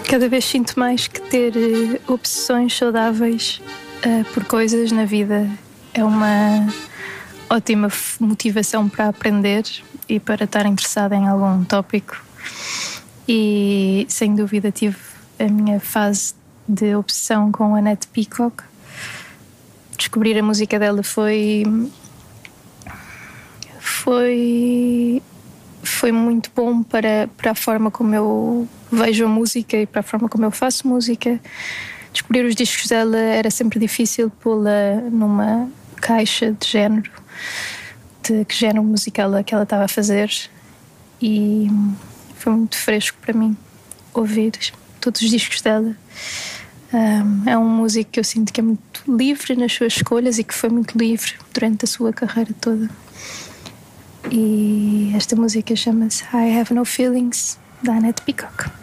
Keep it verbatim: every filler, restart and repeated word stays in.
Cada vez sinto mais que ter uh, obsessões saudáveis uh, por coisas na vida é uma ótima motivação para aprender e para estar interessada em algum tópico. E sem dúvida tive a minha fase de obsessão com a Annette Peacock. Descobrir a música dela foi foi foi muito bom para, para a forma como eu vejo a música e para a forma como eu faço música. Descobrir os discos dela era sempre difícil pô-la numa caixa de género, de que género musical é que ela estava a fazer, e foi muito fresco para mim ouvir todos os discos dela. Um, é um músico que eu sinto que é muito livre nas suas escolhas e que foi muito livre durante a sua carreira toda. E esta música chama-se I Have No Feelings, da Annette Peacock.